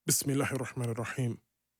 Bismillahirrahmanirrahim.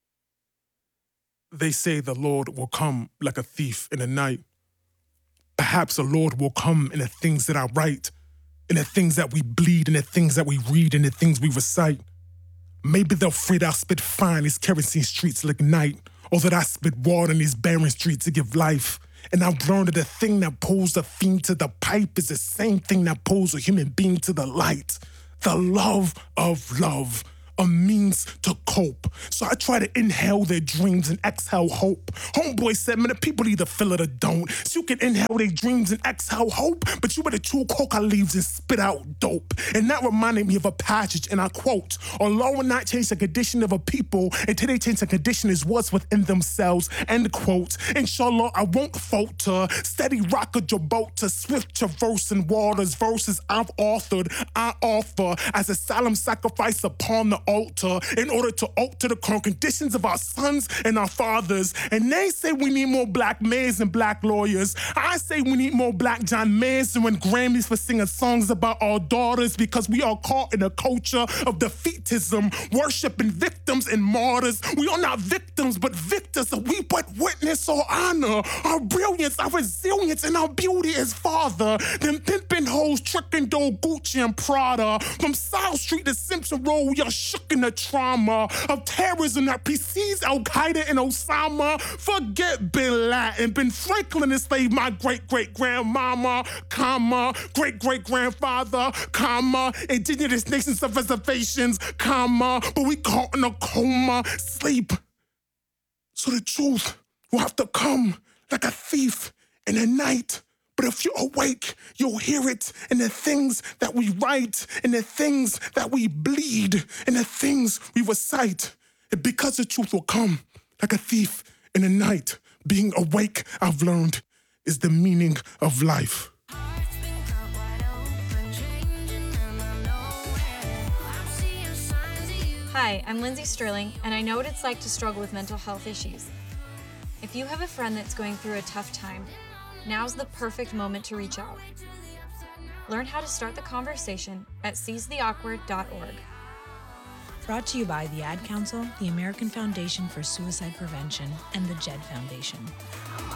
They say the Lord will come like a thief in the night. Perhaps the Lord will come in the things that I write, in the things that we bleed, in the things that we read, in the things we recite. Maybe they're afraid I'll spit fire in these kerosene streets like night, or that I spit water in these barren streets to give life. And I've learned that the thing that pulls a fiend to the pipe is the same thing that pulls a human being to the light. The love of love. A means to cope. So I try to inhale their dreams and exhale hope. Homeboy said, man, the people either feel it or don't. So you can inhale their dreams and exhale hope, but you better chew coca leaves and spit out dope. And that reminded me of a passage, and I quote, Allah will not change the condition of a people until they change the condition is what's within themselves, end quote. Inshallah, I won't falter. Steady rock of Gibraltar, swift traversing waters, verses I've authored, I offer as a solemn sacrifice upon the altar in order to alter the current conditions of our sons and our fathers. And they say we need more black mayors and black lawyers. I say we need more black John Mayers who win Grammys for singing songs about our daughters, because we are caught in a culture of defeatism, worshiping victims and martyrs. We are not victims but victors, so we but witness our honor, our brilliance, our resilience, and our beauty as father. Them pimpin' hoes tricking Dole, Gucci, and Prada. From South Street to Simpson Road, we are shook in the trauma of terrorism that precedes Al-Qaeda and Osama. Forget Bin Laden. Ben Franklin enslaved my great-great-grandmama, comma, great-great-grandfather, comma, indigenous nations of reservations, comma, but we caught in a coma, sleep. So the truth will have to come like a thief in the night. But if you're awake, you'll hear it in the things that we write, in the things that we bleed, in the things we recite. And because the truth will come like a thief in the night, being awake, I've learned, is the meaning of life. Hi, I'm Lindsay Sterling, and I know what it's like to struggle with mental health issues. If you have a friend that's going through a tough time, now's the perfect moment to reach out. Learn how to start the conversation at seizetheawkward.org. Brought to you by the Ad Council, the American Foundation for Suicide Prevention, and the JED Foundation.